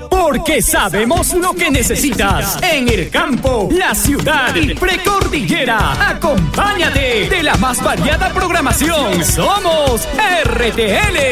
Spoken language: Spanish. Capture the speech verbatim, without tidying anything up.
Porque sabemos lo que necesitas en el campo, la ciudad y precordillera. Acompáñate de la más variada programación. Somos R T L.